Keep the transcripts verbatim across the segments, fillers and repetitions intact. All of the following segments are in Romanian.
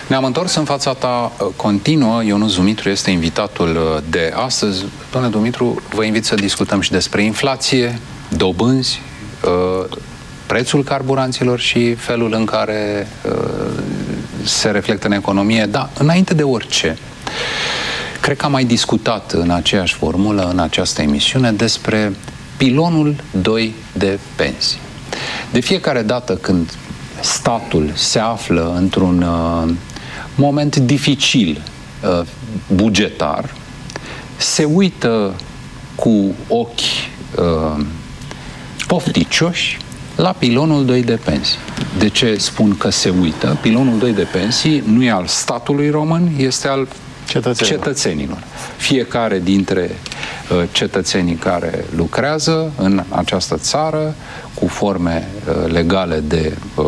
Ne-am întors în fața ta continuă. Ionuț Dumitru este invitatul de astăzi. Doamne Dumitru, vă invit să discutăm și despre inflație, dobânzi, prețul carburanților și felul în care se reflectă în economie. Da, înainte de orice, cred că am mai discutat în aceeași formulă, în această emisiune, despre pilonul doi de pensii. De fiecare dată când statul se află într-un uh, moment dificil uh, bugetar, se uită cu ochi uh, pofticioși la pilonul doi de pensii. De ce spun că se uită? Pilonul doi de pensii nu e al statului român, este al cetățenilor. cetățenilor. Fiecare dintre uh, cetățenii care lucrează în această țară cu forme uh, legale de uh,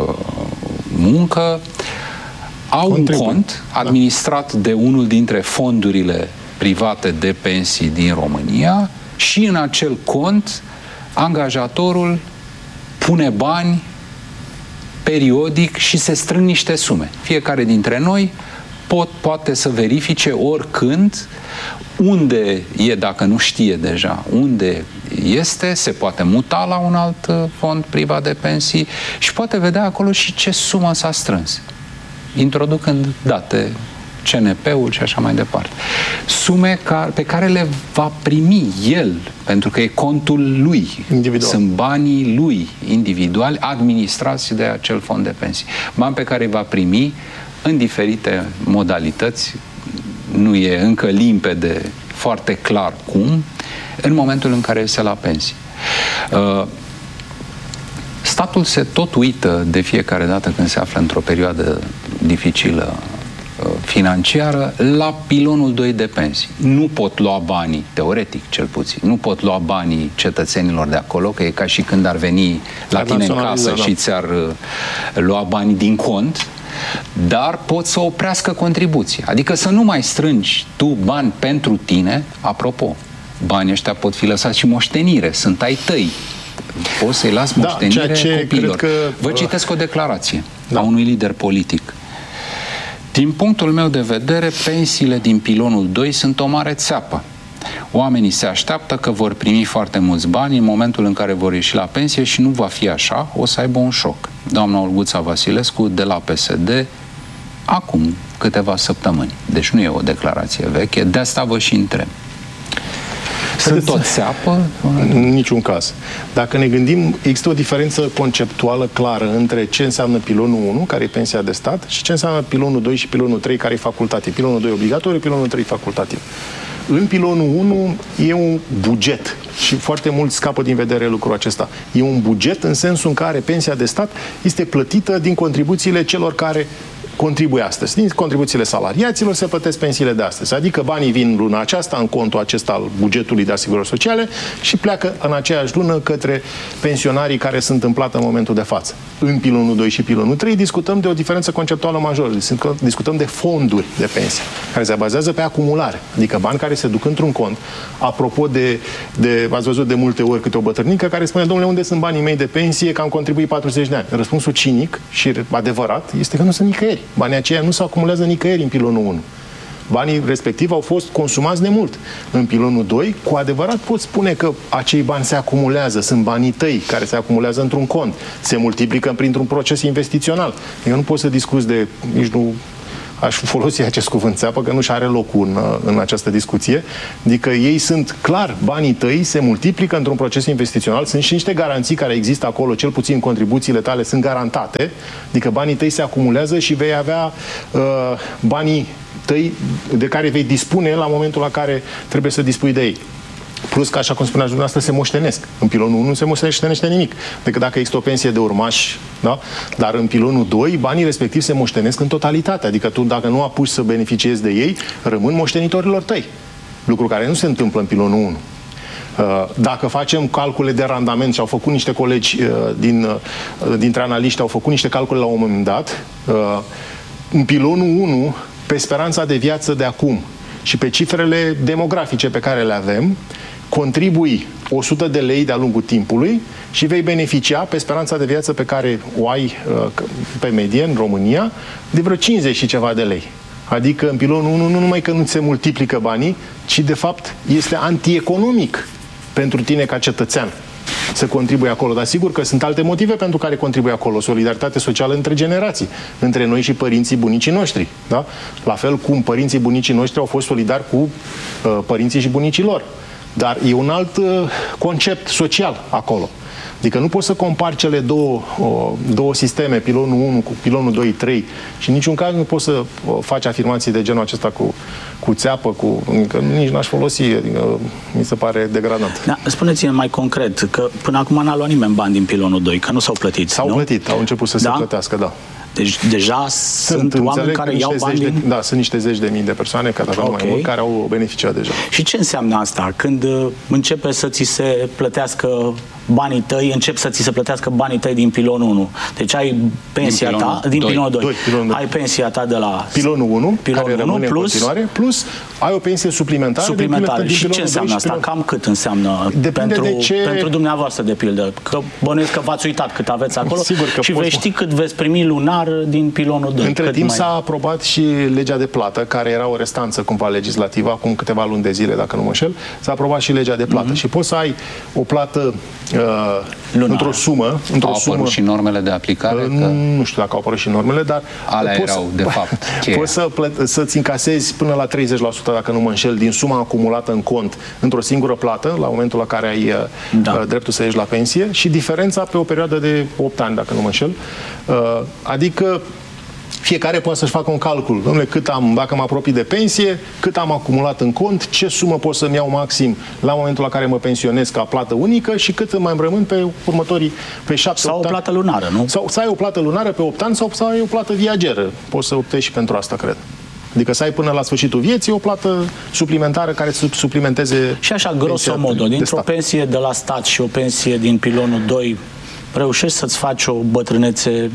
muncă au Contribui. un cont administrat da. de unul dintre fondurile private de pensii din România și în acel cont angajatorul pune bani periodic și se strâng niște sume. Fiecare dintre noi pot, poate să verifice oricând unde e, dacă nu știe deja unde este, se poate muta la un alt fond privat de pensii și poate vedea acolo și ce sumă s-a strâns, introducând date, C N P-ul și așa mai departe. Sume care, pe care le va primi el, pentru că e contul lui. Individual. Sunt banii lui individuali administrați de acel fond de pensii. Bani pe care îi va primi în diferite modalități, nu e încă limpede, foarte clar cum, în momentul în care iese la pensie. Uh, statul se tot uită de fiecare dată când se află într-o perioadă dificilă financiară la pilonul doi de pensii. Nu pot lua banii, teoretic cel puțin, nu pot lua banii cetățenilor de acolo, că e ca și când ar veni la tine în casă și ți-ar lua banii din cont, dar pot să oprească contribuția. Adică să nu mai strângi tu bani pentru tine. Apropo, banii ăștia pot fi lăsați și moștenire, sunt ai tăi. Poți să-i las moștenire da, ce copiilor. Că... Vă citesc o declarație da. a unui lider politic. Din punctul meu de vedere, pensiile din pilonul doi sunt o mare țeapă. Oamenii se așteaptă că vor primi foarte mulți bani în momentul în care vor ieși la pensie și nu va fi așa, o să aibă un șoc. Doamna Olguța Vasilescu, de la P S D, acum câteva săptămâni. Deci nu e o declarație veche, de asta vă și întreb. Sunt tot țeapă? În niciun caz. Dacă ne gândim, există o diferență conceptuală clară între ce înseamnă pilonul unu, care e pensia de stat, și ce înseamnă pilonul doi și pilonul trei, care e facultativ. Pilonul doi obligatoriu, pilonul trei facultativ. În pilonul unu e un buget și foarte mult scapă din vedere lucrul acesta. E un buget în sensul în care pensia de stat este plătită din contribuțiile celor care contribuie astăzi. Din contribuțiile salariaților se plătesc pensiile de astăzi. Adică banii vin luna aceasta în contul acesta al bugetului de asigurări sociale și pleacă în aceeași lună către pensionarii care sunt în plată în momentul de față. În pilonul doi și pilonul trei discutăm de o diferență conceptuală majoră. Discutăm de fonduri de pensie, care se bazează pe acumulare. Adică bani care se duc într-un cont. Apropo de, de, ați văzut de multe ori câte o bătrânică care spune, domnule, unde sunt banii mei de pensie, că am contribuit patruzeci de ani. Răspunsul cinic și adevărat este că nu sunt nicăieri. Banii aceia nu se acumulează nicăieri în pilonul unu. Banii respectivi au fost consumați de mult. În pilonul doi, cu adevărat pot spune că acei bani se acumulează, sunt banii tăi care se acumulează într-un cont, se multiplică printr-un proces investițional. Eu nu pot să discuți de, nici nu aș folosi acest cuvânt țeapă, că nu și are locul în, în această discuție. Adică ei sunt clar, banii tăi se multiplică într-un proces investițional, sunt și niște garanții care există acolo, cel puțin contribuțiile tale sunt garantate, adică banii tăi se acumulează și vei avea uh, banii tăi de care vei dispune la momentul la care trebuie să dispui de ei. Plus că, așa cum spuneați dumneavoastră, se moștenesc. În pilonul unu nu se moștenește nimic, decât dacă există o pensie de urmași, da? Dar în pilonul doi, banii respectivi se moștenesc în totalitate. Adică tu, dacă nu apuci să beneficiezi de ei, rămân moștenitorilor tăi. Lucru care nu se întâmplă în pilonul unu. Dacă facem calcule de randament, și au făcut niște colegi din, dintre analiști, au făcut niște calcule la un moment dat, în pilonul unu, pe speranța de viață de acum și pe cifrele demografice pe care le avem, contribui o sută de lei de-a lungul timpului și vei beneficia pe speranța de viață pe care o ai pe medie în România de vreo cincizeci și ceva de lei. Adică în pilonul unu nu numai că nu se multiplică banii, ci de fapt este antieconomic pentru tine ca cetățean să contribuie acolo. Dar sigur că sunt alte motive pentru care contribuie acolo. Solidaritate socială între generații, între noi și părinții bunicii noștri. Da? La fel cum părinții bunicii noștri au fost solidari cu uh, părinții și bunicii lor. Dar e un alt uh, concept social acolo. Adică nu poți să compari cele două, uh, două sisteme, pilonul unu cu pilonul doi trei, și în niciun caz nu poți să uh, faci afirmații de genul acesta cu, cu țeapă, cu, că nici n-aș folosi, adică, mi se pare degradant. Da, spuneți-mi mai concret, că până acum n-a luat nimeni bani din pilonul doi, că nu s-au plătit. S-au plătit, au început să da? se plătească, da. Deci deja sunt, sunt oameni care iau bani din... De, da, sunt niște zeci de mii de persoane care, okay. mai mult, care au beneficiat deja. Și ce înseamnă asta? Când începe să ți se plătească banii tăi, încep să ți se plătească banii tăi din pilonul unu. Deci ai pensia din ta, din pilonul doi. doi pilonul ai pensia ta de la pilonul unu, pilonul care rămâne plus, în continuare, plus ai o pensie suplimentară. Suplimentară. De și ce înseamnă asta? Pilon... Cam cât înseamnă pentru, de ce... pentru dumneavoastră, de pildă? Că bănuiesc că v-ați uitat cât aveți acolo. Sigur că și veți ști cât veți primi lunar din pilonul doi. Între timp mai... s-a aprobat și legea de plată, care era o restanță cumva legislativă, acum câteva luni de zile, dacă nu mă înșel, s-a aprobat și legea de plată. Mm-hmm. Și poți să ai o plată uh, într-o sumă. Într-o au apărut sumă, și normele de aplicare? Uh, că... Nu știu dacă au apărut și normele, dar alea poți, erau, de fapt, cheia. Poți să plă- să-ți încasezi până la treizeci la sută, dacă nu mă înșel, din suma acumulată în cont într-o singură plată, la momentul la care ai da. uh, dreptul să ieși la pensie, și diferența pe o perioadă de opt ani, dacă nu mă înșel. Uh, adică fiecare poate să-și facă un calcul. Dom'le, cât am, dacă mă apropii de pensie, cât am acumulat în cont, ce sumă pot să-mi iau maxim la momentul la care mă pensionez ca plată unică și cât mai îmi rămân pe următorii, pe șapte, sau opt o plată lunară, nu? Sau să ai o plată lunară pe opt ani sau să ai o plată viageră. Poți să optezi și pentru asta, cred. Adică să ai până la sfârșitul vieții o plată suplimentară care să suplimenteze. Și așa, grosomodo, dintr-o pensie de la stat și o pensie din pilonul doi, reușești să-ți faci o bătrânețe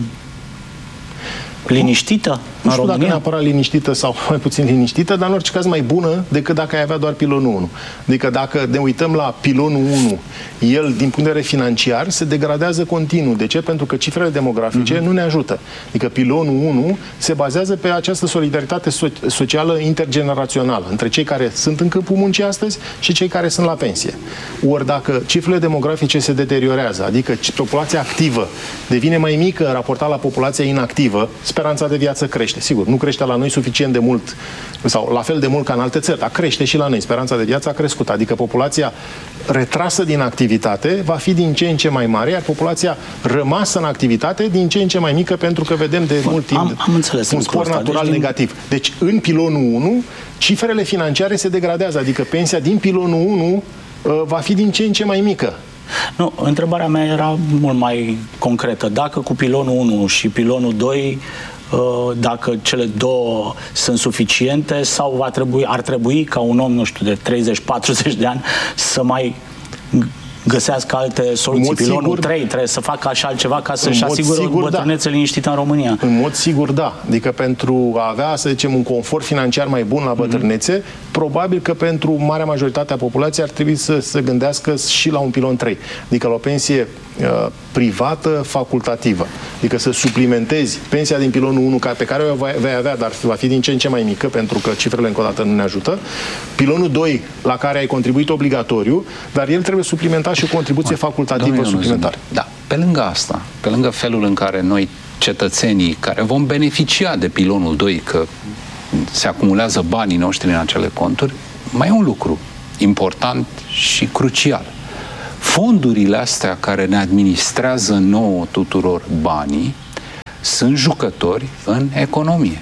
liniștită? Nu știu dacă neapărat liniștită sau mai puțin liniștită, dar în orice caz mai bună decât dacă ai avea doar pilonul unu. Adică dacă ne uităm la pilonul unu, el, din punct de vedere financiar, se degradează continuu. De ce? Pentru că cifrele demografice mm-hmm. nu ne ajută. Adică pilonul unu se bazează pe această solidaritate so- socială intergenerațională între cei care sunt în câmpul muncii astăzi și cei care sunt la pensie. Ori dacă cifrele demografice se deteriorează, adică populația activă devine mai mică raportat la populația inactivă, speranța de viață crește. Sigur, nu crește la noi suficient de mult sau la fel de mult ca în alte țări, dar crește și la noi. Speranța de viață a crescut. Adică populația retrasă din activitate va fi din ce în ce mai mare, iar populația rămasă în activitate din ce în ce mai mică, pentru că vedem de mult timp am, am înțeles un spor natural deci negativ. Din... Deci, în pilonul unu, cifrele financiare se degradează. Adică pensia din pilonul unu uh, va fi din ce în ce mai mică. Nu, întrebarea mea era mult mai concretă. Dacă cu pilonul unu și pilonul doi, dacă cele două sunt suficiente sau va trebui, ar trebui ca un om, nu știu, de treizeci patruzeci de ani să mai găsească alte soluții. Pilonul sigur, trei trebuie să facă așa altceva ca să-și asigure o bătrânețe da. liniștită în România. În mod sigur, da. Adică pentru a avea, să zicem, un confort financiar mai bun la bătrânețe, mm-hmm. probabil că pentru marea majoritate a populației ar trebui să se gândească și la un pilon trei. Adică la o pensie uh, privată facultativă. Adică să suplimentezi pensia din pilonul unu pe care o vei avea, dar va fi din ce în ce mai mică, pentru că cifrele încă o dată nu ne ajută. Pilonul doi, la care ai contribuit obligatoriu, dar el trebuie suplimentat și o contribuție facultativă suplimentară. Da. Pe lângă asta, pe lângă felul în care noi, cetățenii care vom beneficia de pilonul doi, că se acumulează banii noștri în acele conturi, mai e un lucru important și crucial. Fondurile astea care ne administrează nouă tuturor banii sunt jucători în economie.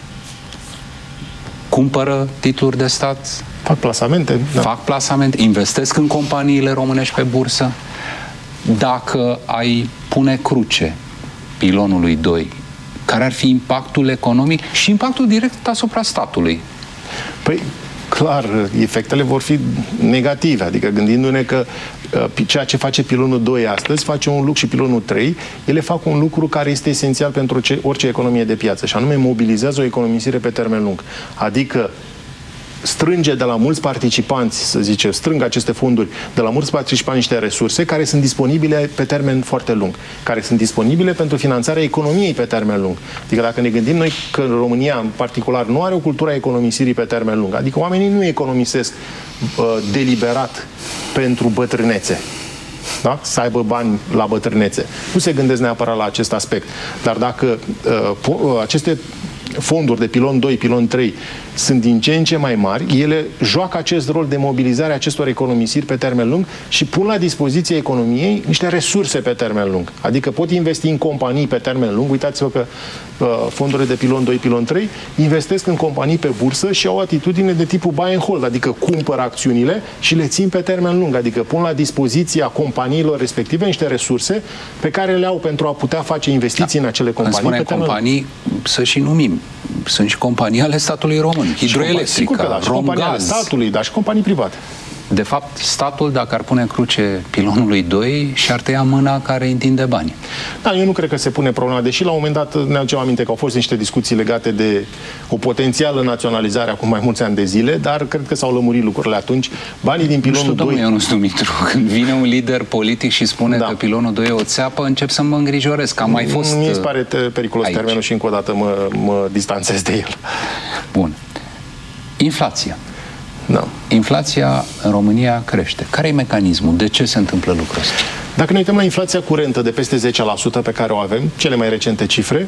Cumpără titluri de stat, fac plasamente, da. fac plasamente, investesc în companiile românești pe bursă. Dacă ai pune cruce pilonului doi, care ar fi impactul economic și impactul direct asupra statului? Păi, clar, efectele vor fi negative, adică gândindu-ne că uh, ceea ce face pilonul doi astăzi face un lucru și pilonul trei, ele fac un lucru care este esențial pentru ce, orice economie de piață, și anume mobilizează o economisire pe termen lung. Adică strânge de la mulți participanți, să zicem, strâng aceste fonduri de la mulți participanți niște resurse care sunt disponibile pe termen foarte lung, care sunt disponibile pentru finanțarea economiei pe termen lung. Adică dacă ne gândim noi că România în particular nu are o cultură a economisirii pe termen lung, adică oamenii nu economisesc uh, deliberat pentru bătrânețe, da? Să aibă bani la bătrânețe. Nu se gândesc neapărat la acest aspect. Dar dacă uh, aceste fonduri de pilon doi, pilon trei sunt din ce în ce mai mari, ele joacă acest rol de mobilizare a acestor economisiri pe termen lung și pun la dispoziție economiei niște resurse pe termen lung. Adică pot investi în companii pe termen lung. Uitați-vă că uh, fondurile de pilon doi, pilon trei investesc în companii pe bursă și au o atitudine de tipul buy and hold, adică cumpără acțiunile și le țin pe termen lung, adică pun la dispoziția companiilor respective niște resurse pe care le au pentru a putea face investiții da. în acele companii. Când spunem companii, să și numim. Sunt și companii ale statului român. Hidroelectrica, da, și companii ale statului, dar și companii private. De fapt, statul, dacă ar pune cruce pilonului doi, și-ar tăia mâna care întinde bani. Da, eu nu cred că se pune problema, deși la un moment dat ne aducem aminte că au fost niște discuții legate de o potențială naționalizare acum mai mulți ani de zile, dar cred că s-au lămurit lucrurile atunci. Banii din pilonul nu știu, doi... Eu nu știu, Dumitru, când vine un lider politic și spune da. că pilonul doi e o țeapă, încep să mă îngrijorez, că am mai fost Mie îmi pare periculos aici. termenul și încă o dată mă, mă distanțez de el. Bun. Inflația. Da. Inflația în România crește. Care e mecanismul? De ce se întâmplă lucrul ăsta? Dacă ne uităm la inflația curentă de peste zece la sută pe care o avem, cele mai recente cifre,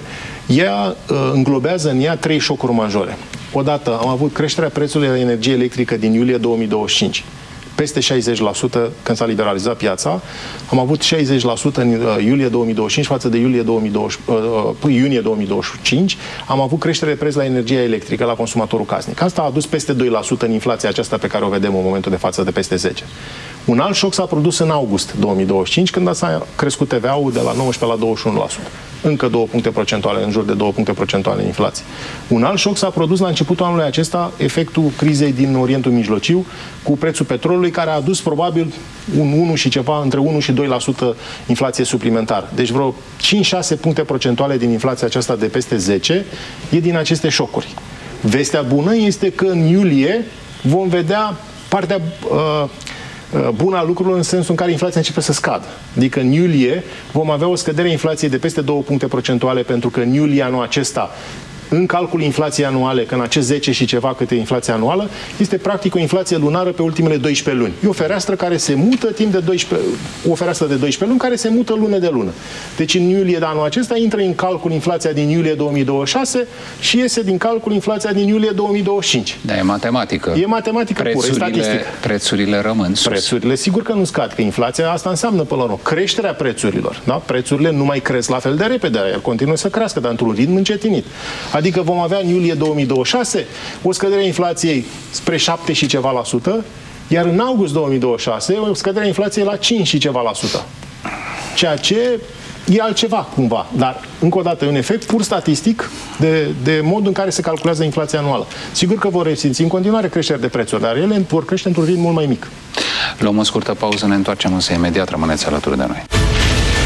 ea uh, înglobează în ea trei șocuri majore. Odată am avut creșterea prețului la energie electrică din iulie două mii douăzeci și cinci. Peste șaizeci la sută când s-a liberalizat piața. Am avut șaizeci la sută în iulie două mii douăzeci și cinci față de iulie două mii douăzeci, uh, iunie două mii douăzeci și cinci. Am avut creștere de preț la energia electrică, la consumatorul casnic. Asta a adus peste doi la sută în inflația aceasta pe care o vedem în momentul de față de peste zece. Un alt șoc s-a produs în august două mii douăzeci și cinci, când s-a crescut T V A-ul de la nouăsprezece la douăzeci și unu la sută. Încă două puncte procentuale, în jur de două puncte procentuale în inflație. Un alt șoc s-a produs la începutul anului acesta, efectul crizei din Orientul Mijlociu, cu prețul petrolului, care a adus probabil un unu și ceva, între unu și doi la sută inflație suplimentară. Deci vreo cinci șase puncte procentuale din inflația aceasta de peste zece e din aceste șocuri. Vestea bună este că în iulie vom vedea partea uh, bună a lucrurilor în sensul în care inflația începe să scadă. Adică în iulie vom avea o scădere a inflației de peste două puncte procentuale, pentru că în iulie anul acesta, în calculul inflației anuale, că în acest zece și ceva cât e inflația anuală, este practic o inflație lunară pe ultimele doisprezece luni. E o fereastră care se mută timp de doisprezece, o fereastră de doisprezece luni care se mută lună de lună. Deci în iulie de anul acesta intră în calcul inflația din iulie două mii douăzeci și șase și iese din calcul inflația din iulie două mii douăzeci și cinci. Da, e matematică. E matematică pură, e statistică. Prețurile rămân sus. Prețurile sigur că nu scad, că inflația asta înseamnă până la urmă creșterea prețurilor. Da? Prețurile nu mai cresc la fel de repede, el continuă să crească, dar într-un ritm încetinit. Adică vom avea în iulie două mii douăzeci și șase o scădere a inflației spre șapte și ceva la sută, iar în august două mii douăzeci și șase o scădere a inflației la cinci și ceva la sută. Ceea ce e altceva cumva, dar încă o dată e un efect pur statistic de, de modul în care se calculează inflația anuală. Sigur că vor resimți în continuare creșteri de prețuri, dar ele vor crește într-un ritm mult mai mic. Luăm o scurtă pauză, ne întoarcem însă imediat, rămâneți alături de noi.